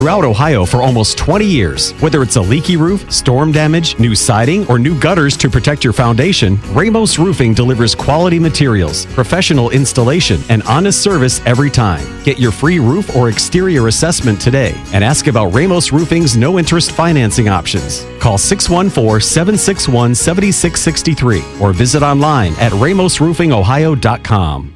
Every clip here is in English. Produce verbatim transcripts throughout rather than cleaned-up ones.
Throughout Ohio for almost twenty years. Whether it's a leaky roof, storm damage, new siding, or new gutters to protect your foundation, Ramos Roofing delivers quality materials, professional installation, and honest service every time. Get your free roof or exterior assessment today and ask about Ramos Roofing's no-interest financing options. Call six one four, seven six one, seven six six three or visit online at ramos roofing ohio dot com.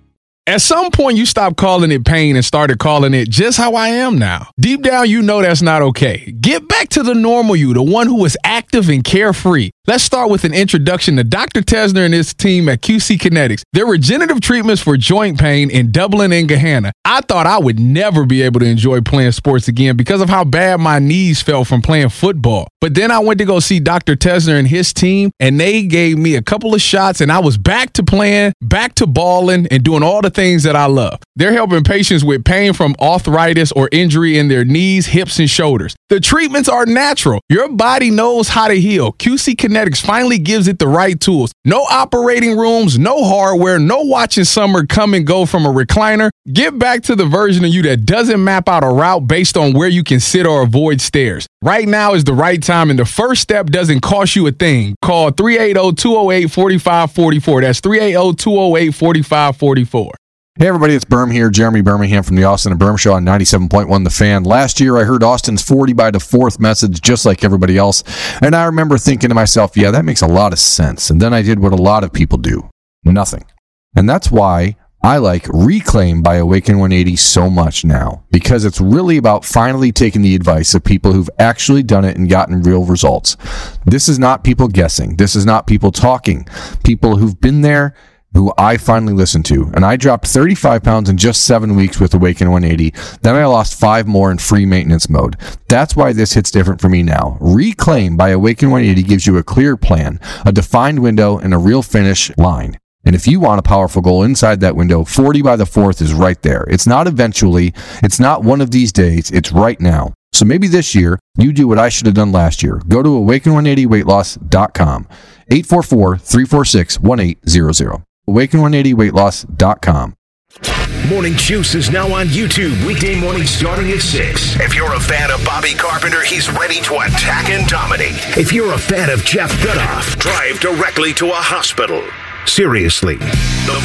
At some point, you stopped calling it pain and started calling it just how I am now. Deep down, you know that's not okay. Get back to the normal you, the one who is active and carefree. Let's start with an introduction to Doctor Tesner and his team at Q C Kinetics. Their regenerative treatments for joint pain in Dublin and Gahanna. I thought I would never be able to enjoy playing sports again because of how bad my knees felt from playing football. But then I went to go see Doctor Tesner and his team, and they gave me a couple of shots, and I was back to playing, back to balling, and doing all the things that I love. They're helping patients with pain from arthritis or injury in their knees, hips, and shoulders. The treatments are natural. Your body knows how to heal. Q C Kinetics finally gives it the right tools. No operating rooms, no hardware, no watching summer come and go from a recliner. Get back to the version of you that doesn't map out a route based on where you can sit or avoid stairs. Right now is the right time, and the first step doesn't cost you a thing. Call three eight zero, two zero eight, four five four four. That's three eight zero, two zero eight, four five four four. Hey everybody, it's Berm here, Jeremy Birmingham from the Austin and Berm Show on ninety-seven point one The Fan. Last year I heard Austin's forty by the fourth message just like everybody else, and I remember thinking to myself, yeah, that makes a lot of sense. And then I did what a lot of people do, nothing. And that's why I like Reclaim by Awaken one eighty so much now, because it's really about finally taking the advice of people who've actually done it and gotten real results. This is not people guessing. This is not people talking. People who've been there, who I finally listened to. And I dropped thirty-five pounds in just seven weeks with Awaken one eighty. Then I lost five more in free maintenance mode. That's why this hits different for me now. Reclaim by Awaken one eighty gives you a clear plan, a defined window, and a real finish line. And if you want a powerful goal inside that window, forty by the fourth is right there. It's not eventually. It's not one of these days. It's right now. So maybe this year, you do what I should have done last year. Go to awaken one eighty weight loss dot com. eight four four, three four six, one eight zero zero. awaken one eighty weight loss dot com. Morning Juice is now on YouTube, weekday mornings starting at six. If you're a fan of Bobby Carpenter, he's ready to attack and dominate. If you're a fan of Jeff Goodoff, drive directly to a hospital. Seriously, The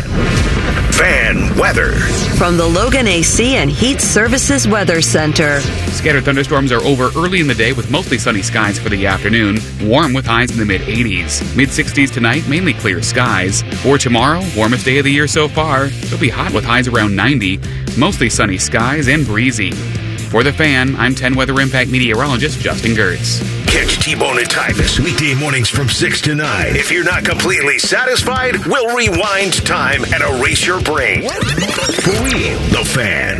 Fan. Fan weather. From the Logan A C and Heat Services Weather Center. Scattered thunderstorms are over early in the day with mostly sunny skies for the afternoon. Warm with highs in the mid-eighties. mid-sixties tonight, mainly clear skies. For tomorrow, warmest day of the year so far. It'll be hot with highs around ninety. Mostly sunny skies and breezy. For The Fan, I'm ten Weather Impact meteorologist Justin Gertz. Catch T-Bone and Tyvus weekday mornings from six to nine. If you're not completely satisfied, we'll rewind time and erase your brain. For real, The Fan.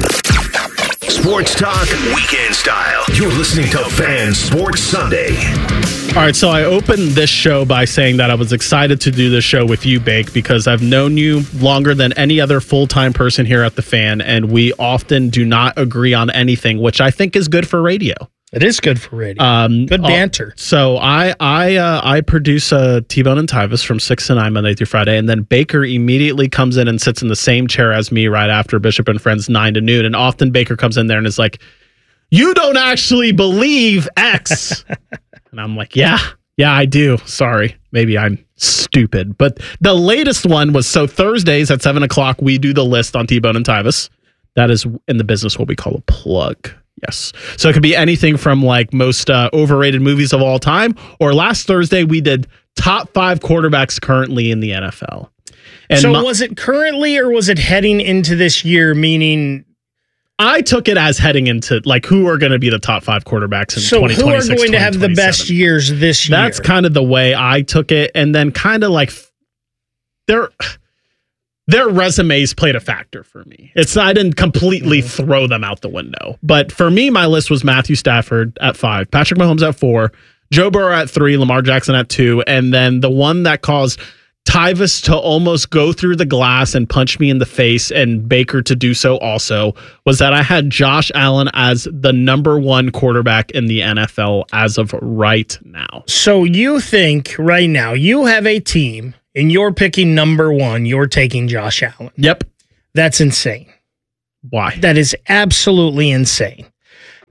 Sports talk, weekend style. You're listening to Fan Sports Sunday. All right, so I opened this show by saying that I was excited to do this show with you, Bake, because I've known you longer than any other full-time person here at The Fan, and we often do not agree on anything, which I think is good for radio. It is good for radio. Um, good banter. Uh, so I I uh, I produce uh, T-Bone and Tyvus from six to nine Monday through Friday, and then Baker immediately comes in and sits in the same chair as me right after Bishop and Friends nine to noon, and often Baker comes in there and is like, "You don't actually believe X." And I'm like, yeah, yeah, I do. Sorry. Maybe I'm stupid. But the latest one was, so Thursdays at seven o'clock, we do the list on T-Bone and Tyvus. That is in the business what we call a plug. Yes. So it could be anything from like most uh, overrated movies of all time, or last Thursday we did top five quarterbacks currently in the N F L. And so my, was it currently or was it heading into this year, meaning... I took it as heading into like who are going to be the top five quarterbacks in so twenty twenty-six. So who are going to have the best years this year? That's kind of the way I took it, and then kind of like their their resumes played a factor for me. It's I didn't completely mm-hmm. throw them out the window, but for me, my list was Matthew Stafford at five, Patrick Mahomes at four, Joe Burrow at three, Lamar Jackson at two, and then the one that caused Tyvus to almost go through the glass and punch me in the face, and Baker to do so also, was that I had Josh Allen as the number one quarterback in the N F L as of right now. So you think right now you have a team and you're picking number one, you're taking Josh Allen. Yep. That's insane. Why? That is absolutely insane.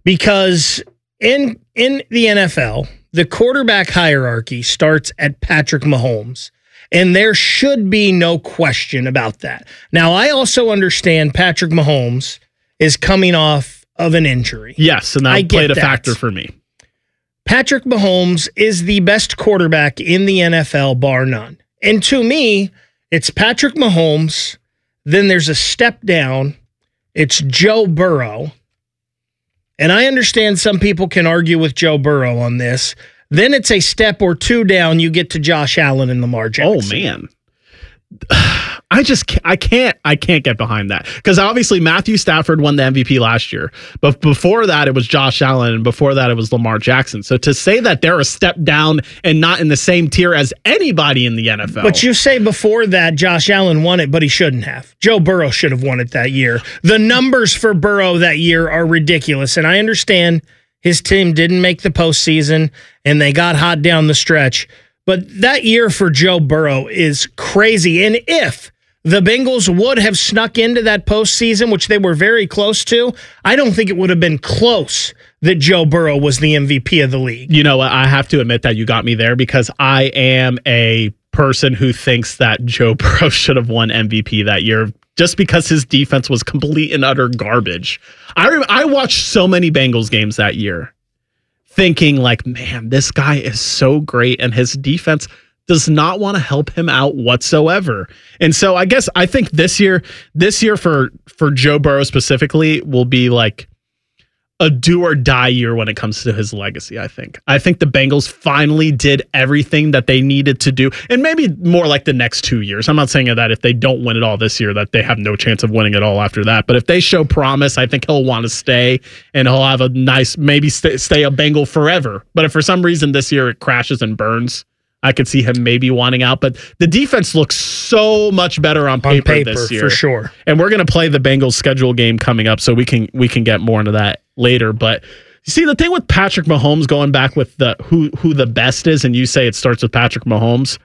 because in in the N F L, the quarterback hierarchy starts at Patrick Mahomes, and there should be no question about that. Now, I also understand Patrick Mahomes is coming off of an injury. Yes, and that I played a get that. factor for me. Patrick Mahomes is the best quarterback in the N F L, bar none. And to me, it's Patrick Mahomes, then there's a step down, it's Joe Burrow. And I understand some people can argue with Joe Burrow on this. Then it's a step or two down, you get to Josh Allen and Lamar Jackson. Oh, man. I just can't, I can't I can't get behind that, because obviously Matthew Stafford won the M V P last year, but before that it was Josh Allen, and before that it was Lamar Jackson. So to say that they're a step down and not in the same tier as anybody in the N F L. But you say before that Josh Allen won it, but he shouldn't have. Joe Burrow should have won it that year. The numbers for Burrow that year are ridiculous, and I understand his team didn't make the postseason and they got hot down the stretch. But that year for Joe Burrow is crazy. And if the Bengals would have snuck into that postseason, which they were very close to, I don't think it would have been close that Joe Burrow was the M V P of the league. You know, I have to admit that you got me there, because I am a person who thinks that Joe Burrow should have won M V P that year, just because his defense was complete and utter garbage. I rem- I watched so many Bengals games that year, thinking like, man, this guy is so great, and his defense does not want to help him out whatsoever. And so I guess I think this year, this year for for Joe Burrow specifically will be like a do or die year when it comes to his legacy. I think. I think the Bengals finally did everything that they needed to do, and maybe more like the next two years. I'm not saying that if they don't win it all this year, that they have no chance of winning it all after that. But if they show promise, I think he'll want to stay, and he'll have a nice, maybe stay, stay a Bengal forever. But if for some reason this year it crashes and burns, I could see him maybe wanting out. But the defense looks so much better on paper, on paper this year, for sure. And we're going to play the Bengals schedule game coming up, so we can we can get more into that later. But you see, the thing with Patrick Mahomes, going back with the who who the best is, and you say it starts with Patrick Mahomes,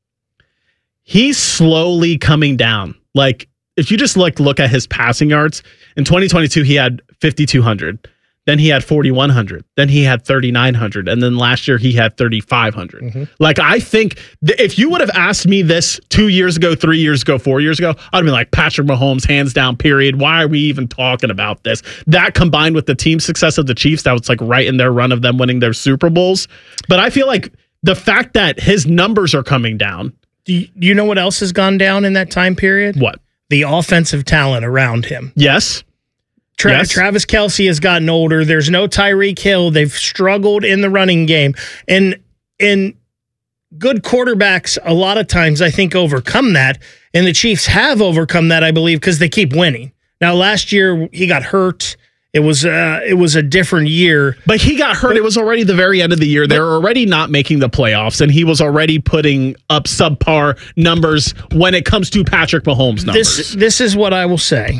he's slowly coming down. Like, if you just like look at his passing yards, in twenty twenty-two he had fifty-two hundred. Then he had forty-one hundred. Then he had thirty-nine hundred. And then last year he had thirty-five hundred. Mm-hmm. Like, I think th- if you would have asked me this two years ago, three years ago, four years ago, I'd have been like, Patrick Mahomes, hands down, period. Why are we even talking about this? That combined with the team success of the Chiefs, that was like right in their run of them winning their Super Bowls. But I feel like the fact that his numbers are coming down. Do you, do you know what else has gone down in that time period? What? The offensive talent around him. Yes. Tra- yes. Travis Kelce has gotten older. There's no Tyreek Hill. They've struggled in the running game. And and good quarterbacks, a lot of times, I think, overcome that. And the Chiefs have overcome that, I believe, because they keep winning. Now, last year, he got hurt. It was uh, it was a different year. But he got hurt. But, it was already the very end of the year. They were already not making the playoffs, and he was already putting up subpar numbers when it comes to Patrick Mahomes numbers. This, this is what I will say.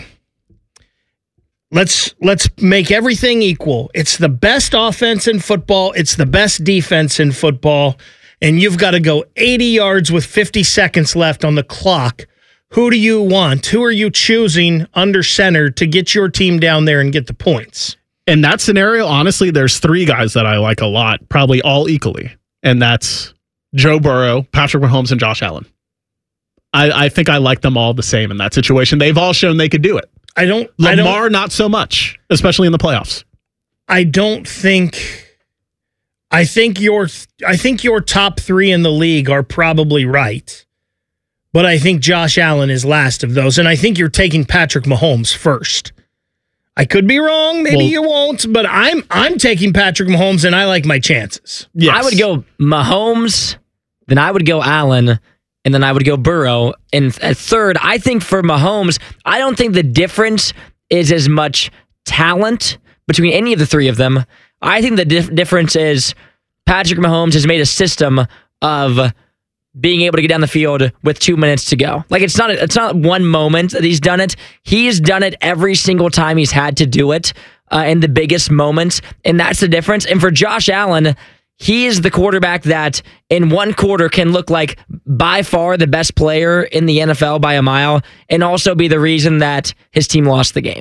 Let's let's make everything equal. It's the best offense in football. It's the best defense in football. And you've got to go eighty yards with fifty seconds left on the clock. Who do you want? Who are you choosing under center to get your team down there and get the points? In that scenario, honestly, there's three guys that I like a lot, probably all equally. And that's Joe Burrow, Patrick Mahomes, and Josh Allen. I, I think I like them all the same in that situation. They've all shown they could do it. I don't. Lamar, I don't, not so much, especially in the playoffs. I don't think. I think your. I think your top three in the league are probably right, but I think Josh Allen is last of those, and I think you're taking Patrick Mahomes first. I could be wrong. Maybe well, you won't, but I'm. I'm taking Patrick Mahomes, and I like my chances. Yes. I would go Mahomes, then I would go Allen. And then I would go Burrow. And at third, I think for Mahomes, I don't think the difference is as much talent between any of the three of them. I think the dif- difference is Patrick Mahomes has made a system of being able to get down the field with two minutes to go. Like, it's not it's not one moment that he's done it. He's done it every single time he's had to do it uh, in the biggest moments. And that's the difference. And for Josh Allen, he is the quarterback that in one quarter can look like by far the best player in the N F L by a mile, and also be the reason that his team lost the game.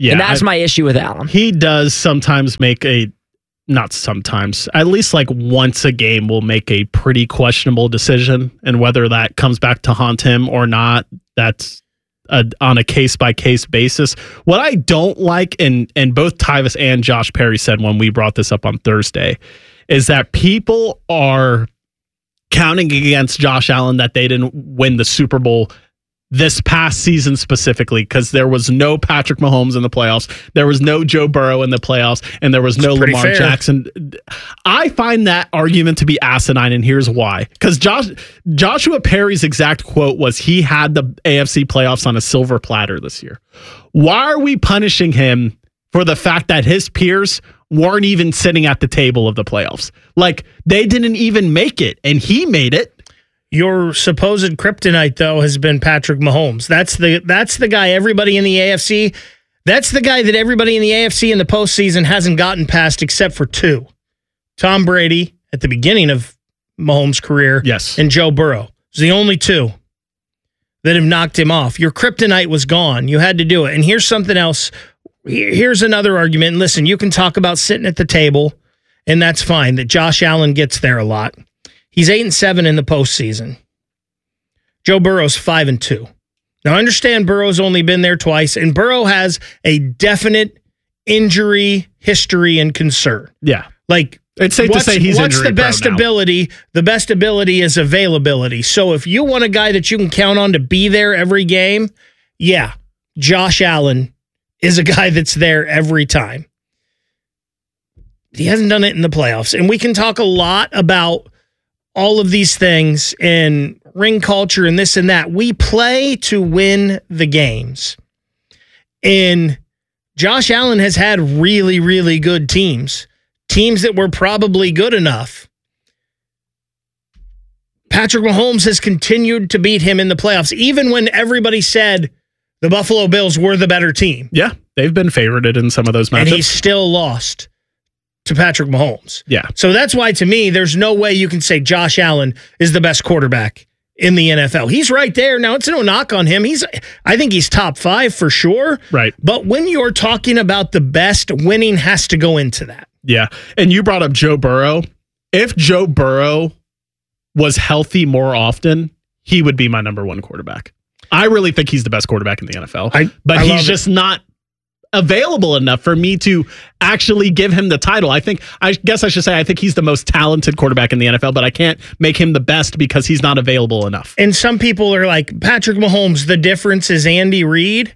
Yeah, and that's I, my issue with Allen. He does sometimes make a, not sometimes, at least like once a game will make a pretty questionable decision. And whether that comes back to haunt him or not, that's a, on a case-by-case basis. What I don't like, and, and both Tyvis and Josh Perry said when we brought this up on Thursday, is that people are counting against Josh Allen that they didn't win the Super Bowl this past season specifically, because there was no Patrick Mahomes in the playoffs, there was no Joe Burrow in the playoffs, and there was no Lamar fair. Jackson. I find that argument to be asinine, and here's why. Because Josh, Joshua Perry's exact quote was he had the A F C playoffs on a silver platter this year. Why are we punishing him for the fact that his peers weren't even sitting at the table of the playoffs? Like, they didn't even make it, and he made it. Your supposed kryptonite, though, has been Patrick Mahomes. That's the that's the guy everybody in the A F C, that's the guy that everybody in the A F C in the postseason hasn't gotten past except for two. Tom Brady at the beginning of Mahomes' career, yes, and Joe Burrow. It's the only two that have knocked him off. Your kryptonite was gone. You had to do it. And here's something else. Here's another argument. And listen, you can talk about sitting at the table, and that's fine, that Josh Allen gets there a lot. He's eight and seven in the postseason. Joe Burrow's five and two. Now, I understand Burrow's only been there twice, and Burrow has a definite injury history and concern. Yeah, like it's safe to say he's what's injury the best prone now. ability? The best ability is availability. So if you want a guy that you can count on to be there every game, yeah, Josh Allen is a guy that's there every time. He hasn't done it in the playoffs, and we can talk a lot about all of these things and ring culture and this and that. We play to win the games. And Josh Allen has had really, really good teams. Teams that were probably good enough. Patrick Mahomes has continued to beat him in the playoffs, even when everybody said the Buffalo Bills were the better team. Yeah, they've been favorited in some of those matchups. And he's still lost to Patrick Mahomes. Yeah. So that's why, to me, there's no way you can say Josh Allen is the best quarterback in the N F L. He's right there. Now, it's no knock on him. He's, I think he's top five for sure. Right. But when you're talking about the best, winning has to go into that. Yeah. And you brought up Joe Burrow. If Joe Burrow was healthy more often, he would be my number one quarterback. I really think he's the best quarterback in the N F L. I, but I he's just not available enough for me to actually give him the title. I think, I guess I should say, I think he's the most talented quarterback in the N F L, but I can't make him the best because he's not available enough. And some people are like, Patrick Mahomes, the difference is Andy Reid.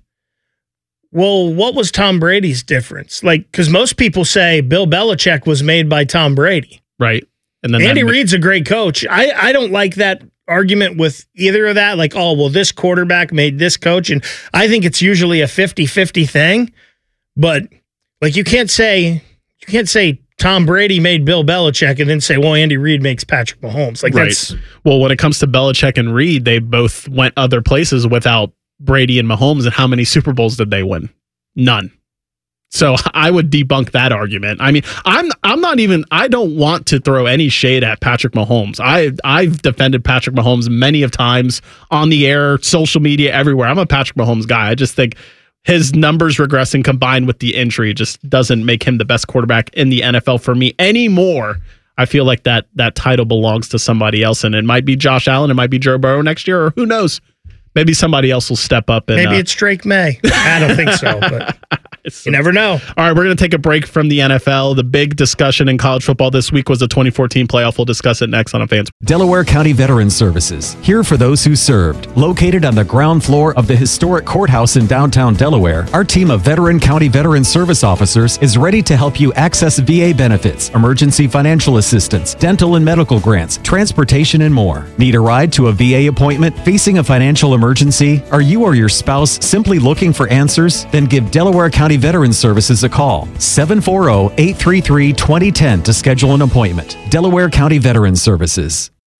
Well, what was Tom Brady's difference? Like, because most people say Bill Belichick was made by Tom Brady. Right. And then Andy that, Reid's a great coach. I, I don't like that argument with either of that. Like, oh, well, this quarterback made this coach. And I think it's usually a fifty-fifty thing. But like, you can't say you can't say Tom Brady made Bill Belichick and then say, well, Andy Reid makes Patrick Mahomes. Like, right. that's Well, when it comes to Belichick and Reid, they both went other places without Brady and Mahomes. And how many Super Bowls did they win? None. So I would debunk that argument. I mean, I'm I'm not even, I don't want to throw any shade at Patrick Mahomes. I, I've defended Patrick Mahomes many of times on the air, social media, everywhere. I'm a Patrick Mahomes guy. I just think his numbers regressing combined with the injury just doesn't make him the best quarterback in the N F L for me anymore. I feel like that that title belongs to somebody else, and it might be Josh Allen, it might be Joe Burrow next year, or who knows? Maybe somebody else will step up. And, maybe uh, it's Drake May. I don't think so, but you never know. All right, we're going to take a break from the N F L. The big discussion in college football this week was the twenty fourteen playoff. We'll discuss it next on A Fans. Delaware County Veterans Services, here for those who served. Located on the ground floor of the historic courthouse in downtown Delaware, our team of Veteran County Veteran Service officers is ready to help you access V A benefits, emergency financial assistance, dental and medical grants, transportation, and more. Need a ride to a V A appointment? Facing a financial emergency? Are you or your spouse simply looking for answers? Then give Delaware County Veterans Services a call. seven four zero, eight three three, two zero one zero to schedule an appointment. Delaware County Veterans Services.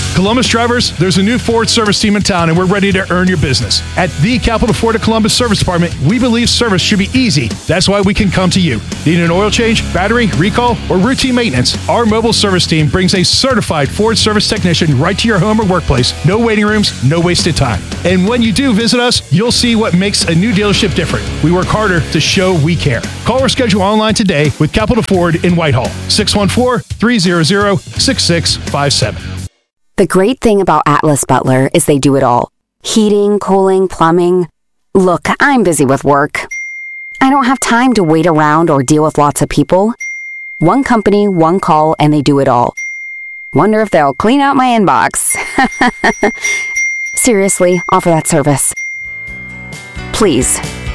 Columbus drivers, there's a new Ford service team in town, and we're ready to earn your business. At the Capital Ford of Columbus Service Department, we believe service should be easy. That's why we can come to you. Need an oil change, battery, recall, or routine maintenance? Our mobile service team brings a certified Ford service technician right to your home or workplace. No waiting rooms, no wasted time. And when you do visit us, you'll see what makes a new dealership different. We work harder to show we care. Call or schedule online today with Capital Ford in Whitehall. six one four, three hundred, six six five seven. The great thing about Atlas Butler is they do it all. Heating, cooling, plumbing. Look, I'm busy with work. I don't have time to wait around or deal with lots of people. One company, one call, and they do it all. Wonder if they'll clean out my inbox. Seriously, offer that service. Please.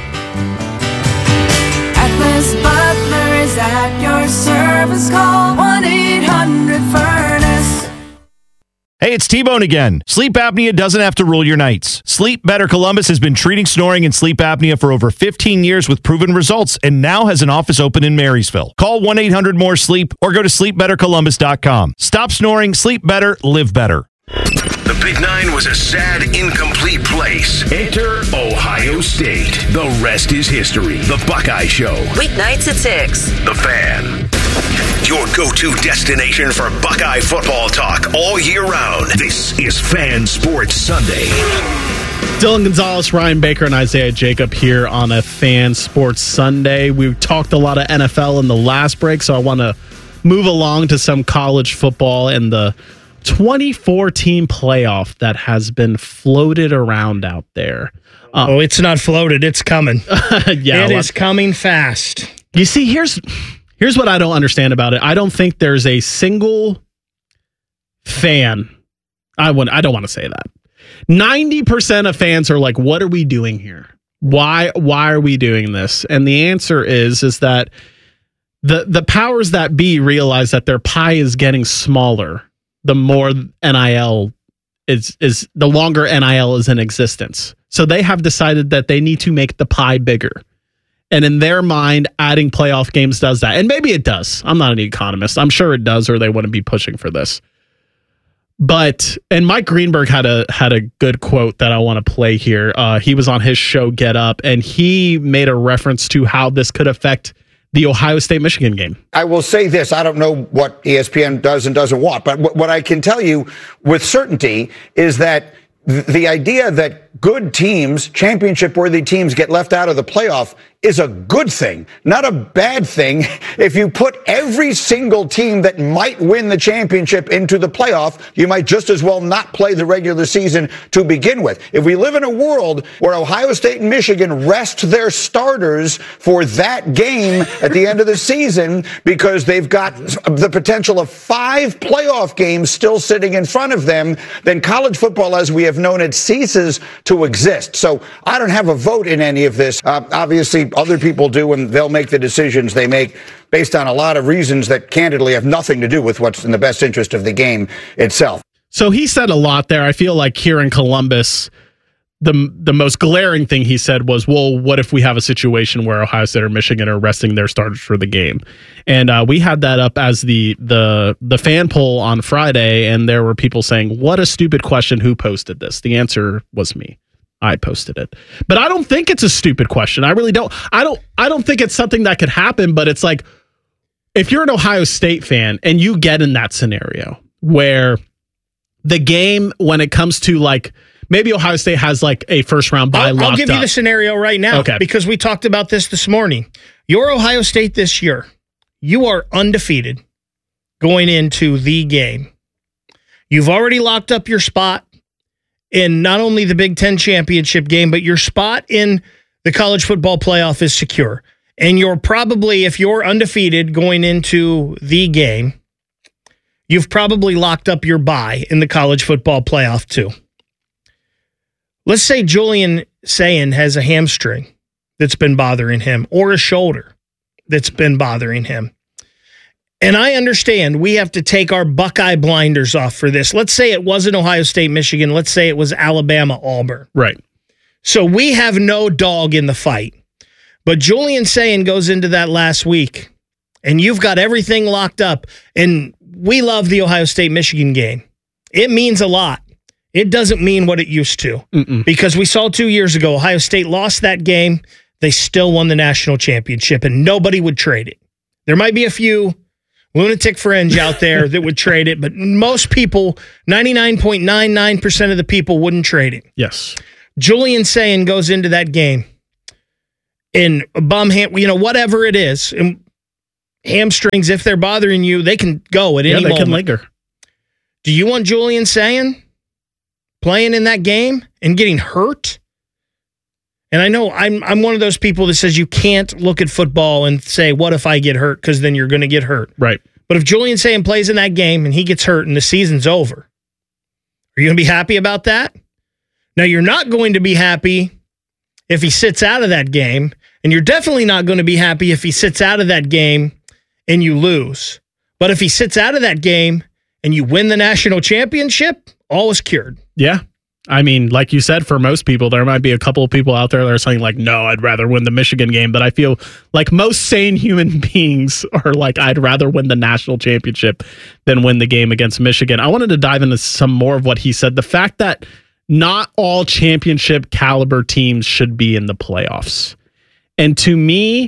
Atlas Butler is at your service. Call one eight hundred furnace. Hey, it's T-Bone again. Sleep apnea doesn't have to rule your nights. Sleep Better Columbus has been treating snoring and sleep apnea for over fifteen years with proven results and now has an office open in Marysville. Call one eight hundred more sleep or go to sleep better columbus dot com. Stop snoring, sleep better, live better. The Big Nine was a sad, incomplete place. Enter Ohio State. The rest is history. The Buckeye Show. Weeknights at six. The Fan. Your go-to destination for Buckeye football talk all year round. This is Fan Sports Sunday. Dylan Gonzalez, Ryan Baker, and Isaiah Jacob here on a Fan Sports Sunday. We've talked a lot of N F L in the last break, so I want to move along to some college football and the twenty-four team playoff that has been floated around out there. Uh, oh, it's not floated. It's coming. yeah, It is coming fast. You see, here's here's what I don't understand about it. I don't think there's a single fan. I would, I don't want to say that. ninety percent of fans are like, what are we doing here? Why why are we doing this? And the answer is is that the the powers that be realize that their pie is getting smaller the more N I L is is the longer N I L is in existence. So they have decided that they need to make the pie bigger. And in their mind, adding playoff games does that. And maybe it does. I'm not an economist. I'm sure it does, or they wouldn't be pushing for this. But, and Mike Greenberg had a had a good quote that I want to play here. Uh, he was on his show Get Up, and he made a reference to how this could affect the Ohio State-Michigan game. I will say this. I don't know what E S P N does and doesn't want, but what I can tell you with certainty is that the idea that good teams, championship-worthy teams, get left out of the playoff is a good thing, not a bad thing. If you put every single team that might win the championship into the playoff, you might just as well not play the regular season to begin with. If we live in a world where Ohio State and Michigan rest their starters for that game at the end of the season because they've got the potential of five playoff games still sitting in front of them, then college football as we have known it ceases to exist. So I don't have a vote in any of this. Uh, obviously, other people do, and they'll make the decisions they make based on a lot of reasons that candidly have nothing to do with what's in the best interest of the game itself. So he said a lot there. I feel like here in Columbus, the the most glaring thing he said was, well, what if we have a situation where Ohio State or Michigan are resting their starters for the game? And uh, we had that up as the the the fan poll on Friday, and there were people saying, what a stupid question. Who posted this? The answer was me. I posted it. But I don't think it's a stupid question. I really don't. I don't I don't think it's something that could happen, but it's like, if you're an Ohio State fan and you get in that scenario where the game, when it comes to like, maybe Ohio State has like a first round bye I'll, locked I'll give up. you the scenario right now, okay, because we talked about this this morning. You're Ohio State this year. You are undefeated going into the game. You've already locked up your spot in not only the Big Ten championship game, but your spot in the college football playoff is secure. And you're probably, if you're undefeated going into the game, you've probably locked up your bye in the college football playoff too. Let's say Julian Sayin has a hamstring that's been bothering him, or a shoulder that's been bothering him. And I understand we have to take our Buckeye blinders off for this. Let's say it wasn't Ohio State, Michigan. Let's say it was Alabama, Auburn. Right. So we have no dog in the fight. But Julian Sayin goes into that last week, and you've got everything locked up. And we love the Ohio State, Michigan game. it means a lot. It doesn't mean what it used to. Mm-mm. Because we saw two years ago, Ohio State lost that game. They still won the national championship, and nobody would trade it. There might be a few lunatic fringe out there that would trade it, but most people, ninety-nine point nine nine percent of the people wouldn't trade it. Yes. Julian Sayin goes into that game in a bum ham, you know, whatever it is, and hamstrings, if they're bothering you, they can go at Yeah, any they moment. can linger. Do you want Julian Sayin playing in that game and getting hurt? And I know I'm I'm one of those people that says you can't look at football and say, what if I get hurt? Because then you're going to get hurt. Right. But if Julian Sayin plays in that game and he gets hurt and the season's over, are you going to be happy about that? Now, you're not going to be happy if he sits out of that game, and you're definitely not going to be happy if he sits out of that game and you lose. But if he sits out of that game and you win the national championship, all is cured. Yeah. I mean, like you said, for most people, there might be a couple of people out there that are saying like, no, I'd rather win the Michigan game. But I feel like most sane human beings are like, I'd rather win the national championship than win the game against Michigan. I wanted to dive into some more of what he said. The fact that not all championship caliber teams should be in the playoffs. And to me,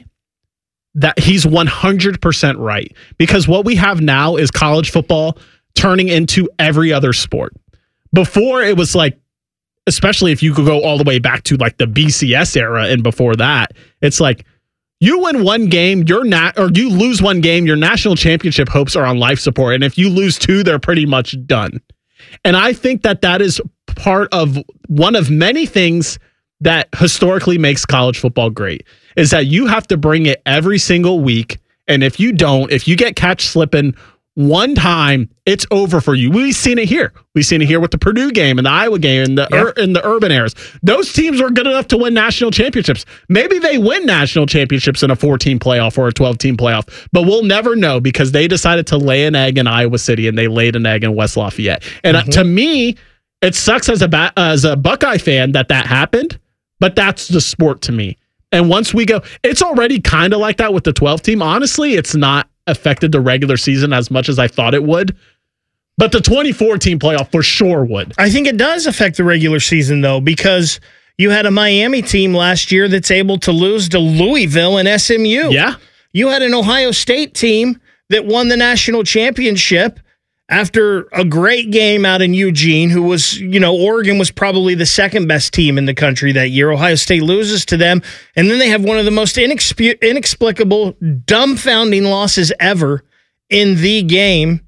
that he's one hundred percent right, because what we have now is college football turning into every other sport. Before it was like, especially if you could go all the way back to like the B C S era and before that, it's like you win one game, you're not, or you lose one game, your national championship hopes are on life support. And if you lose two, they're pretty much done. And I think that that is part of one of many things that historically makes college football great, is that you have to bring it every single week. And if you don't, if you get catch slipping one time, it's over for you. We've seen it here. We've seen it here with the Purdue game and the Iowa game and the, yeah. ur- and the urban eras. Those teams are good enough to win national championships. Maybe they win national championships in a fourteen playoff or a twelve-team playoff, but we'll never know because they decided to lay an egg in Iowa City and they laid an egg in West Lafayette. And mm-hmm. uh, to me, it sucks as a ba- as a Buckeye fan that that happened, but that's the sport to me. And once we go, it's already kind of like that with the twelve-team. Honestly, it's not affected the regular season as much as I thought it would. But the twenty-four team playoff for sure would. I think it does affect the regular season, though, because you had a Miami team last year that's able to lose to Louisville and S M U. Yeah. You had an Ohio State team that won the national championship after a great game out in Eugene, who was, you know, Oregon was probably the second best team in the country that year. Ohio State loses to them, and then they have one of the most inexp- inexplicable, dumbfounding losses ever in the game.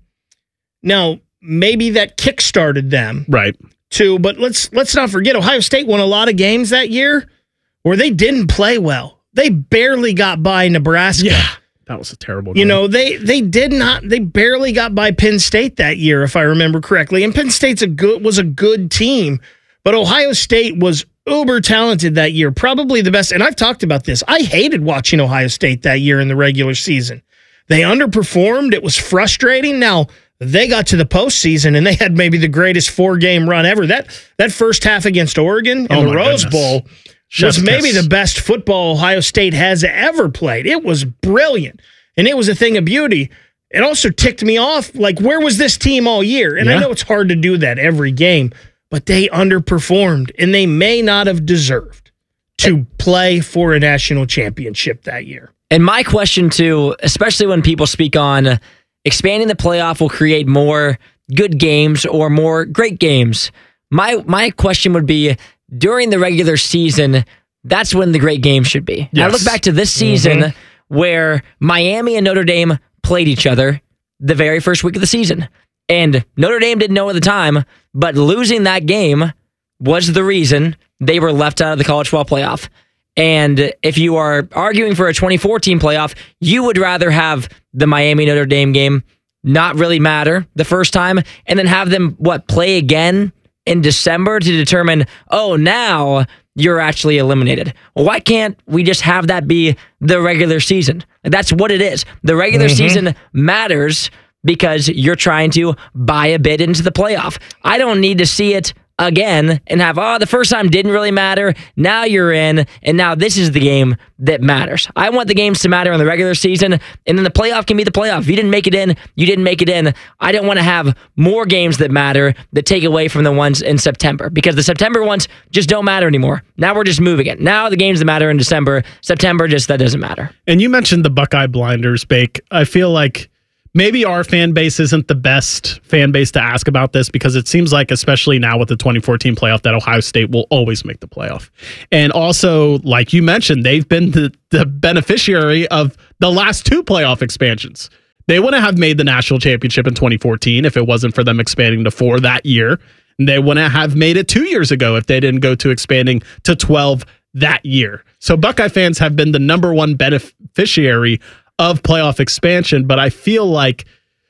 Now, maybe that kickstarted them. Right. Too, but let's let's not forget, Ohio State won a lot of games that year where they didn't play well. They barely got by Nebraska. Yeah. That was a terrible game. You know, they they did not, they barely got by Penn State that year, if I remember correctly. And Penn State's a good was a good team, but Ohio State was uber talented that year, probably the best. And I've talked about this. I hated watching Ohio State that year in the regular season. They underperformed. It was frustrating. Now, they got to the postseason and they had maybe the greatest four-game run ever. That that first half against Oregon in oh the Rose goodness. Bowl was maybe the best football Ohio State has ever played. It was brilliant, and it was a thing of beauty. It also ticked me off, like, where was this team all year? And yeah. I know it's hard to do that every game, but they underperformed, and they may not have deserved to play for a national championship that year. And my question, too, especially when people speak on expanding the playoff will create more good games or more great games, my my question would be, during the regular season, that's when the great game should be. Yes. I look back to this season mm-hmm. where Miami and Notre Dame played each other the very first week of the season. And Notre Dame didn't know at the time, but losing that game was the reason they were left out of the college football playoff. And if you are arguing for a twenty-four team playoff, you would rather have the Miami-Notre Dame game not really matter the first time and then have them, what, play again in December to determine, oh, now you're actually eliminated. Well, why can't we just have that be the regular season? That's what it is. The regular mm-hmm. season matters because you're trying to buy a bid into the playoff. I don't need to see it again and have, oh, the first time didn't really matter. Now you're in, and now this is the game that matters. I want the games to matter in the regular season, and then the playoff can be the playoff. If you didn't make it in, you didn't make it in. I don't want to have more games that matter that take away from the ones in September, because the September ones just don't matter anymore. Now we're just moving it. Now the games that matter in December, September, just that doesn't matter. And you mentioned the Buckeye blinders, Bake. I feel like maybe our fan base isn't the best fan base to ask about this, because it seems like, especially now with the twenty fourteen playoff, that Ohio State will always make the playoff. And also, like you mentioned, they've been the, the beneficiary of the last two playoff expansions. They wouldn't have made the national championship in twenty fourteen if it wasn't for them expanding to four that year. And they wouldn't have made it two years ago if they didn't go to expanding to twelve that year. So Buckeye fans have been the number one beneficiary of playoff expansion, but I feel like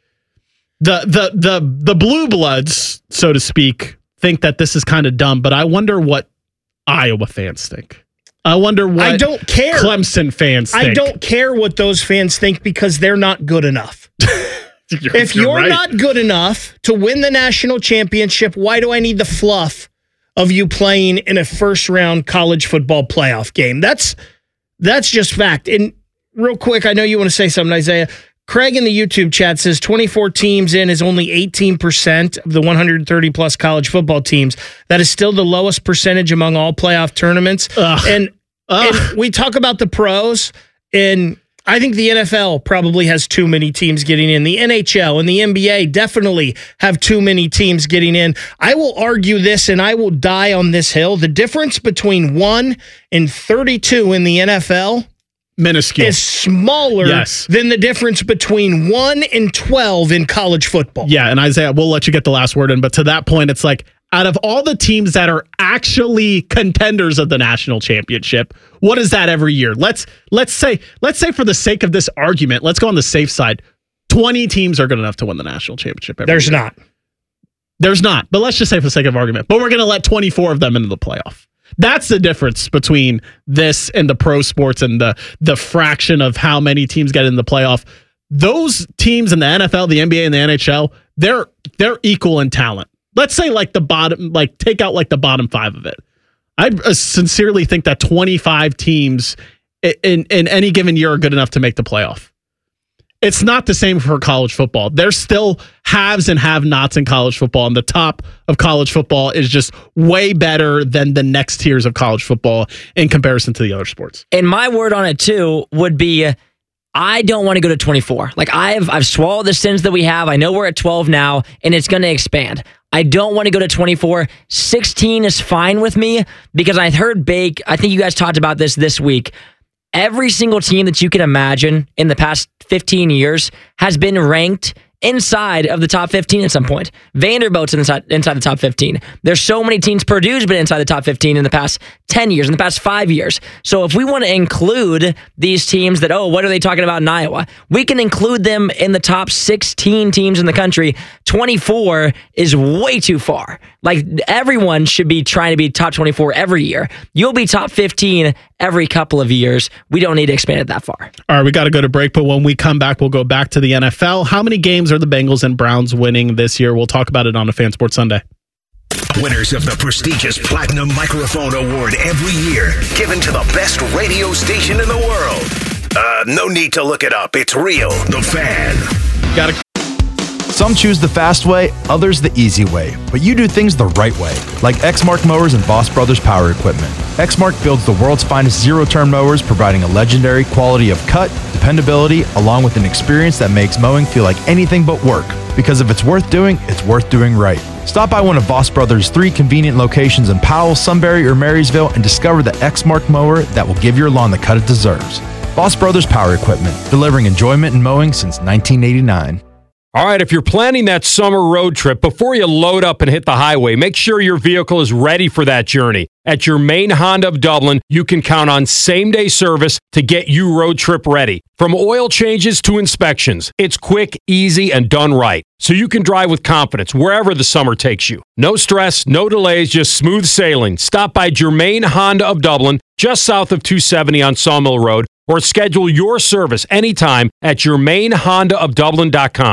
the the the the blue bloods, so to speak, think that this is kind of dumb. But I wonder what Iowa fans think. I wonder what I don't care. Clemson fans think. I don't care what those fans think, because they're not good enough. you're, if you're, you're right. not good enough to win the national championship, why do I need the fluff of you playing in a first round college football playoff game? That's that's just fact. And real quick, I know you want to say something, Isaiah. Craig in the YouTube chat says twenty-four teams in is only eighteen percent of the one hundred thirty plus college football teams. That is still the lowest percentage among all playoff tournaments. Ugh. And, Ugh. and we talk about the pros, and I think the N F L probably has too many teams getting in. The N H L and the N B A definitely have too many teams getting in. I will argue this, and I will die on this hill. The difference between one and thirty-two in the N F L minuscule is smaller yes. than the difference between one and twelve in college football. Yeah, and Isaiah, we'll let you get the last word in, but to that point, it's like, out of all the teams that are actually contenders of the national championship, what is that every year? Let's let's say let's say for the sake of this argument, let's go on the safe side. twenty teams are good enough to win the national championship every There's year. not. There's not. But let's just say for the sake of argument. But we're going to let twenty-four of them into the playoff. That's the difference between this and the pro sports and the the fraction of how many teams get in the playoff. Those teams in the N F L, the N B A, and the N H L, they're they're equal in talent. Let's say like the bottom, like take out like the bottom five of it. I sincerely think that twenty-five teams in in any given year are good enough to make the playoff. It's not the same for college football. There's still haves and have-nots in college football, and the top of college football is just way better than the next tiers of college football in comparison to the other sports. And my word on it, too, would be I don't want to go to twenty-four. Like, I've I've swallowed the sins that we have. I know we're at twelve now, and it's going to expand. I don't want to go to twenty-four. sixteen is fine with me, because I heard Bake, I think you guys talked about this this week. Every single team that you can imagine in the past fifteen years has been ranked inside of the top fifteen at some point. Vanderbilt's inside, inside the top fifteen. There's so many teams. Purdue's been inside the top fifteen in the past ten years, in the past five years. So if we want to include these teams that, oh, what are they talking about in Iowa? We can include them in the top sixteen teams in the country. twenty-four is way too far. Like, everyone should be trying to be top twenty-four every year. You'll be top fifteen every couple of years. We don't need to expand it that far. All right, we got to go to break, but when we come back, we'll go back to the N F L. How many games are the Bengals and Browns winning this year? We'll talk about it on a Fan Sports Sunday. Winners of the prestigious Platinum Microphone Award every year, given to the best radio station in the world. Uh, no need to look it up. It's real. The Fan. Got to. Some choose the fast way, others the easy way, but you do things the right way, like Exmark Mowers and Voss Brothers Power Equipment. Exmark builds the world's finest zero-turn mowers, providing a legendary quality of cut, dependability, along with an experience that makes mowing feel like anything but work. Because if it's worth doing, it's worth doing right. Stop by one of Voss Brothers' three convenient locations in Powell, Sunbury, or Marysville and discover the Exmark mower that will give your lawn the cut it deserves. Voss Brothers Power Equipment, delivering enjoyment in mowing since nineteen eighty-nine. All right, if you're planning that summer road trip, before you load up and hit the highway, make sure your vehicle is ready for that journey. At your main Honda of Dublin, you can count on same-day service to get you road trip ready. From oil changes to inspections, it's quick, easy, and done right. So you can drive with confidence wherever the summer takes you. No stress, no delays, just smooth sailing. Stop by Germain Honda of Dublin, just south of two seventy on Sawmill Road, or schedule your service anytime at germain honda of dublin dot com.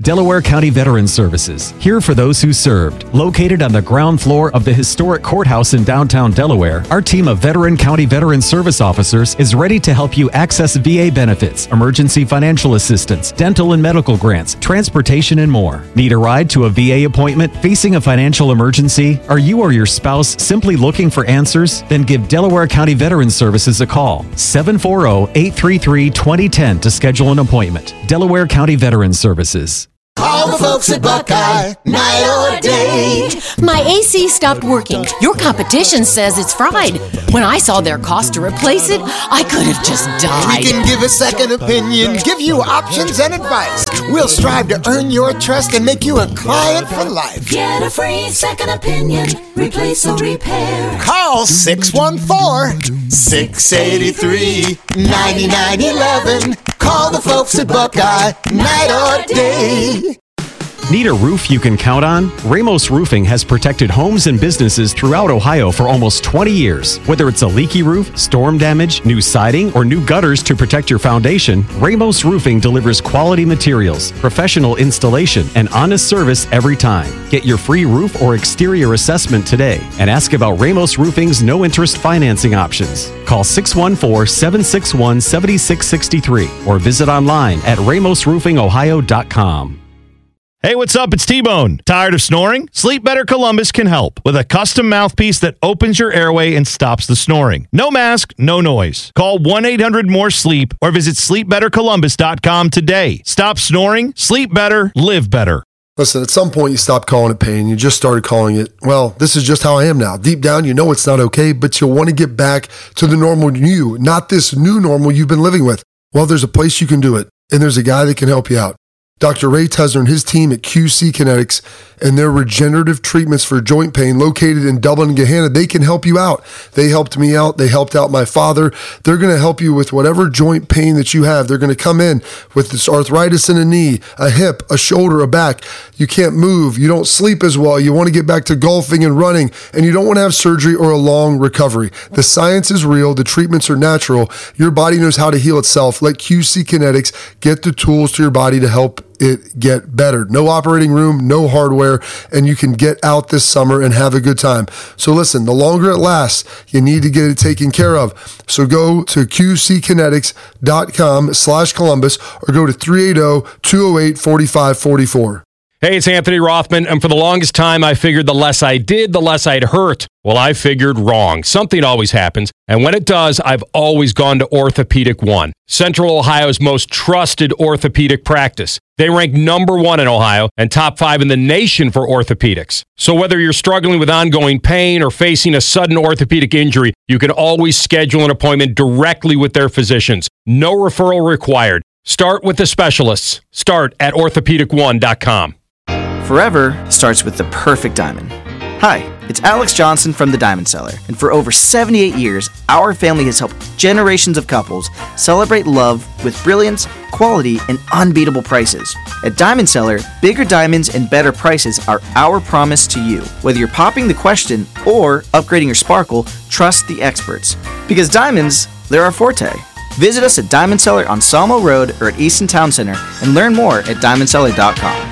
Delaware County Veterans Services, here for those who served. Located on the ground floor of the historic courthouse in downtown Delaware, our team of veteran county veteran service officers is ready to help you access V A benefits, emergency financial assistance, dental and medical grants, transportation, and more. Need a ride to a V A appointment? Facing a financial emergency? Are you or your spouse simply looking for answers? Then give Delaware County Veterans Services a call. seven four zero, eight three three, two zero one zero to schedule an appointment. Delaware County Veterans Services. Call the folks at Buckeye, night or day. My A C stopped working. Your competition says it's fried. When I saw their cost to replace it, I could have just died. We can give a second opinion, give you options and advice. We'll strive to earn your trust and make you a client for life. Get a free second opinion, replace or repair. Call six one four, six eight three, nine nine one one. Call the folks at Buckeye, night or day. Need a roof you can count on? Ramos Roofing has protected homes and businesses throughout Ohio for almost twenty years. Whether it's a leaky roof, storm damage, new siding, or new gutters to protect your foundation, Ramos Roofing delivers quality materials, professional installation, and honest service every time. Get your free roof or exterior assessment today and ask about Ramos Roofing's no-interest financing options. Call six one four, seven six one, seven six six three or visit online at ramos roofing ohio dot com. Hey, what's up? It's T-Bone. Tired of snoring? Sleep Better Columbus can help with a custom mouthpiece that opens your airway and stops the snoring. No mask, no noise. Call one eight hundred more sleep or visit sleep better columbus dot com today. Stop snoring, sleep better, live better. Listen, at some point you stopped calling it pain. You just started calling it, well, this is just how I am now. Deep down, you know it's not okay, but you'll want to get back to the normal you, not this new normal you've been living with. Well, there's a place you can do it, and there's a guy that can help you out. Doctor Ray Tesner and his team at Q C Kinetics and their regenerative treatments for joint pain located in Dublin and Gahanna, they can help you out. They helped me out. They helped out my father. They're going to help you with whatever joint pain that you have. They're going to come in with this arthritis in a knee, a hip, a shoulder, a back. You can't move. You don't sleep as well. You want to get back to golfing and running, and you don't want to have surgery or a long recovery. The science is real. The treatments are natural. Your body knows how to heal itself. Let Q C Kinetics get the tools to your body to help it get better. No operating room, no hardware, and you can get out this summer and have a good time. So listen, the longer it lasts, you need to get it taken care of. So go to q c kinetics dot com slash Columbus or go to three eight zero, two zero eight, four five four four. Hey, it's Anthony Rothman, and for the longest time, I figured the less I did, the less I'd hurt. Well, I figured wrong. Something always happens, and when it does, I've always gone to Orthopedic One, Central Ohio's most trusted orthopedic practice. They rank number one in Ohio and top five in the nation for orthopedics. So whether you're struggling with ongoing pain or facing a sudden orthopedic injury, you can always schedule an appointment directly with their physicians. No referral required. Start with the specialists. Start at orthopedic one dot com. Forever starts with the perfect diamond. Hi, it's Alex Johnson from the Diamond Cellar, and for over seventy-eight years, our family has helped generations of couples celebrate love with brilliance, quality, and unbeatable prices. At Diamond Cellar, bigger diamonds and better prices are our promise to you. Whether you're popping the question or upgrading your sparkle, trust the experts. Because diamonds, they're our forte. Visit us at Diamond Cellar on Sawmill Road or at Easton Town Center and learn more at diamond cellar dot com.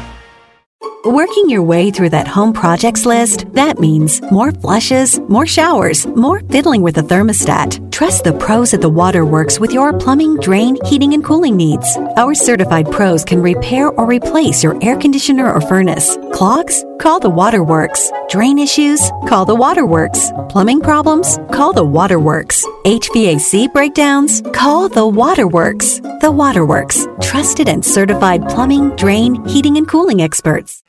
Working your way through that home projects list, that means more flushes, more showers, more fiddling with the thermostat. Trust the pros at the Waterworks with your plumbing, drain, heating, and cooling needs. Our certified pros can repair or replace your air conditioner or furnace. Clogs? Call the Waterworks. Drain issues? Call the Waterworks. Plumbing problems? Call the Waterworks. H V A C breakdowns? Call the Waterworks. The Waterworks. Trusted and certified plumbing, drain, heating, and cooling experts.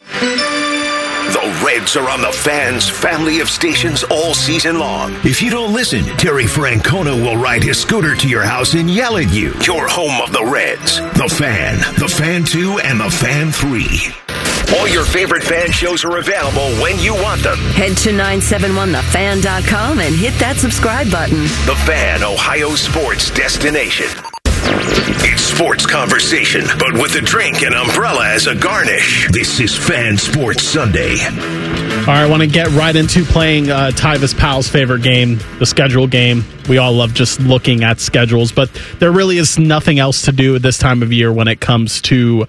The Reds are on the Fan's family of stations all season long. If you don't listen, Terry Francona will ride his scooter to your house and yell at you. Your home of the Reds. The Fan, The Fan two, and The Fan three. All your favorite Fan shows are available when you want them. Head to nine seven one the fan dot com and hit that subscribe button. The Fan, Ohio sports destination. It's sports conversation, but with a drink and umbrella as a garnish. This is Fan Sports Sunday. All right, I want to get right into playing uh, Tyvis Powell's favorite game, the schedule game. We all love just looking at schedules, but there really is nothing else to do at this time of year when it comes to